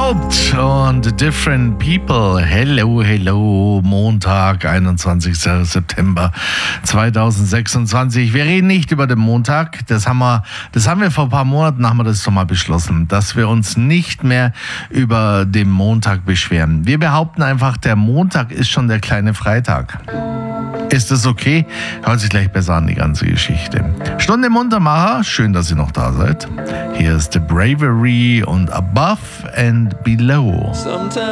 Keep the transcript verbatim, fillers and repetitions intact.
Haupt und Different People. Hello, hello. Montag, einundzwanzigster September zweitausendsechsundzwanzig. Wir reden nicht über den Montag. Das haben wir, das haben wir vor ein paar Monaten, haben wir das schon mal beschlossen, dass wir uns nicht mehr über den Montag beschweren. Wir behaupten einfach, der Montag ist schon der kleine Freitag. Ist das okay? Hört sich gleich besser an, die ganze Geschichte. Stunde Muntermacher, schön, dass ihr noch da seid. Hier ist The Bravery und Above and Below.